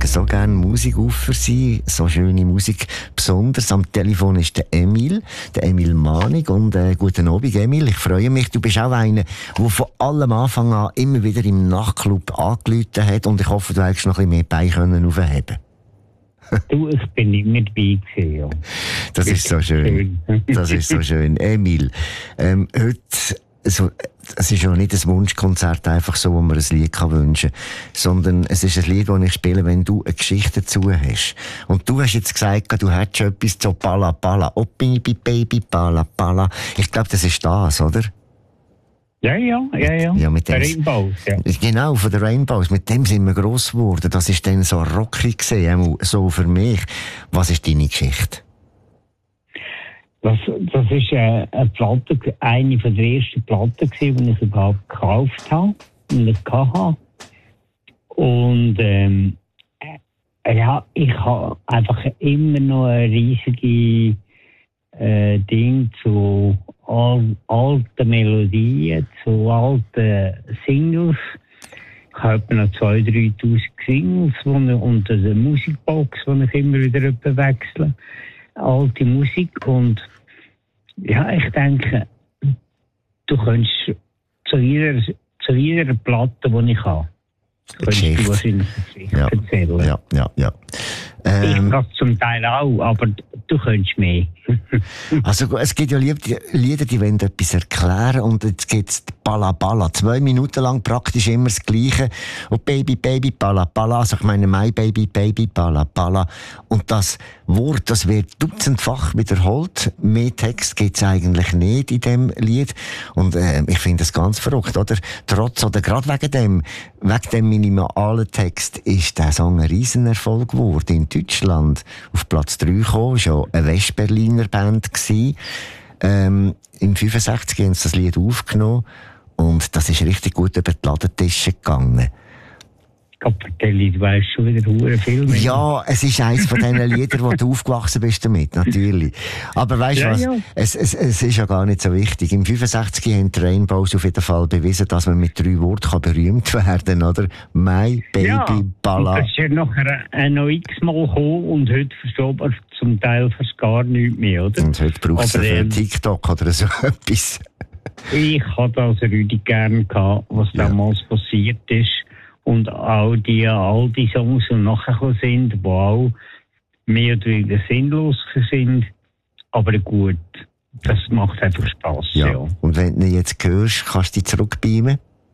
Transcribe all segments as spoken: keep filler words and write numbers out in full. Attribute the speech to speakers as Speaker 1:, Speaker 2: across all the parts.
Speaker 1: so gerne Musik auf für Sie, so schöne Musik. Besonders am Telefon ist der Emil, der Emil Manig. Und äh, guten Abend, Emil. Ich freue mich. Du bist auch einer, der von allem Anfang an immer wieder im Nachtclub angerufen hat. Und ich hoffe, du hast noch ein bisschen mehr Beine können aufheben.
Speaker 2: Du, ich bin immer dabei gewesen, ja.
Speaker 1: Das ist so schön. Das ist so schön. Emil, ähm, heute, also, es ist ja nicht ein Wunschkonzert, einfach so, wo man ein Lied kann wünschen kann, sondern es ist ein Lied, das ich spiele, wenn du eine Geschichte dazu hast. Und du hast jetzt gesagt, du hättest schon etwas zu Pala Pala. Oh, Baby, Baby, Pala Pala. Ich glaube, das ist das, oder?
Speaker 2: Ja, ja, ja, ja.
Speaker 1: ja mit dem,
Speaker 2: Rainbows, ja.
Speaker 1: Genau, von den Rainbows. Mit dem sind wir gross geworden. Das ist dann so rockig gewesen, so für mich. Was ist deine Geschichte?
Speaker 2: Das, das ist äh, eine Platte, eine von der ersten Platten gewesen, die ich überhaupt gekauft habe und nicht hatte. Und ähm, äh, ja, ich habe einfach immer noch eine riesige äh, Ding zu al alten Melodien, zu alten Singles. Ich habe noch zweitausend, dreitausend Singles und eine Musikbox, die ich immer wieder wechsle. Alte Musik. Und ja, ich denke, du könntest zu jeder, zu jeder Platte, die ich habe, könntest du wahrscheinlich eine Geschichte
Speaker 1: ja.
Speaker 2: erzählen.
Speaker 1: Ja, ja, ja.
Speaker 2: Ähm, ich kann es zum Teil auch, aber du könntest mehr.
Speaker 1: Also es gibt ja Lieder, die wollen etwas erklären, und jetzt gibt es Balla Balla. Zwei Minuten lang praktisch immer das Gleiche. Und Baby, Baby, Balla Balla. Also ich meine, My Baby, Baby, Balla Balla. Und das Wort, das wird dutzendfach wiederholt. Mehr Text gibt es eigentlich nicht in dem Lied. Und äh, ich finde das ganz verrückt, oder? Trotz, oder gerade wegen dem, wegen dem minimalen Text ist der Song ein Riesenerfolg geworden. In Deutschland auf Platz drei gekommen, schon eine Westberliner Band gsi. Ähm, Im fünfundsechzig haben sie das Lied aufgenommen und das ist richtig gut über die Ladentische gegangen.
Speaker 2: Kapitelli, du weißt schon wieder hure viel mehr.
Speaker 1: Ja, es ist eines von diesen Liedern, wo du aufgewachsen bist damit, natürlich. Aber weißt du ja, was? Ja. Es, es, es ist ja gar nicht so wichtig. Im fünfundsechzig haben die Rainbows auf jeden Fall bewiesen, dass man mit drei Worten berühmt werden kann, oder? My Baby,
Speaker 2: ja,
Speaker 1: Balla.
Speaker 2: Das ist ja nachher äh, noch x-mal gekommen und heute versteht man zum Teil fast gar nichts mehr, oder?
Speaker 1: Und heute braucht es für ähm, TikTok oder so etwas.
Speaker 2: Ich hatte also Rüdi gern gehabt, was ja. damals passiert ist. Und auch die alten Songs, die nachher sind, die auch mehr oder weniger sinnlos sind. Aber gut, das macht einfach Spass.
Speaker 1: Ja.
Speaker 2: Ja.
Speaker 1: Und wenn du ihn jetzt hörst, kannst du dich zurückbeamen?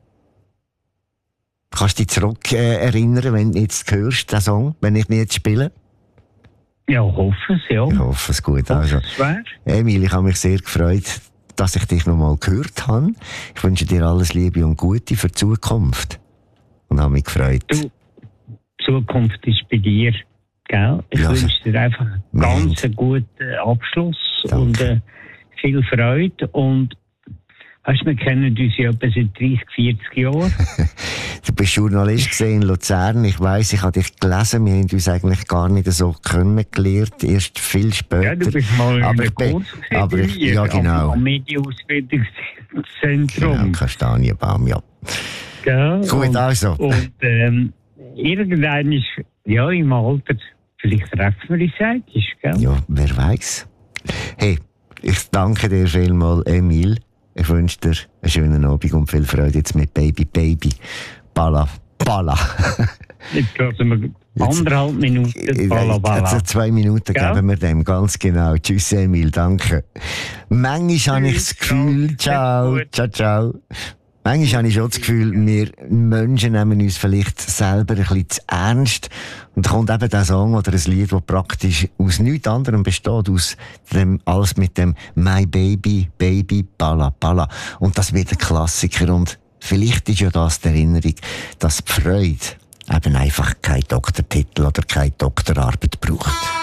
Speaker 1: Kannst du dich zurück äh, erinnern, wenn du jetzt hörst, den Song, wenn ich ihn jetzt spiele?
Speaker 2: Ja, hoffe es, ja.
Speaker 1: Ich hoffe es gut. Also, Emil, ich habe mich sehr gefreut, dass ich dich noch mal gehört habe. Ich wünsche dir alles Liebe und Gute für die Zukunft. Und habe mich gefreut.
Speaker 2: Du, die Zukunft ist bei dir, gell? Ich
Speaker 1: ja,
Speaker 2: wünsche dir einfach einen ganz einen guten Abschluss. Danke. Und äh, viel Freude. Und weißt du, wir kennen uns ja etwa seit dreissig, vierzig Jahren.
Speaker 1: Du bist Journalist in Luzern. Ich weiss, ich habe dich gelesen. Wir haben uns eigentlich gar nicht so kennengelernt. Erst viel später.
Speaker 2: Ja, du bist mal
Speaker 1: aber
Speaker 2: in
Speaker 1: ich bin,
Speaker 2: Kurs
Speaker 1: aber ich, ja, genau.
Speaker 2: Am Medienausbildungszentrum.
Speaker 1: Genau, Kastanienbaum, ja.
Speaker 2: Ja,
Speaker 1: gut,
Speaker 2: und,
Speaker 1: also.
Speaker 2: Und ähm, irgendwann ist, ja, im Alter, vielleicht treffen wir uns eigentlich, gell?
Speaker 1: Ja, wer weiß. Hey, ich danke dir vielmals, Emil. Ich wünsche dir einen schönen Abend und viel Freude jetzt mit Baby, Baby. Balla, Balla.
Speaker 2: Jetzt hören wir anderthalb Minuten, Balla, Balla.
Speaker 1: Also zwei Minuten
Speaker 2: gell?
Speaker 1: Geben wir dem, ganz genau. Tschüss, Emil, danke. Manchmal habe ich das Gefühl, ciao, ciao, ciao. Manchmal habe ich schon das Gefühl, wir Menschen nehmen uns vielleicht selber ein bisschen zu ernst. Und da kommt eben der Song oder ein Lied, das praktisch aus nichts anderem besteht, aus dem, alles mit dem My Baby, Baby, Balla, Balla. Und das wird ein Klassiker. Und vielleicht ist ja das die Erinnerung, dass die Freude eben einfach keinen Doktortitel oder keine Doktorarbeit braucht.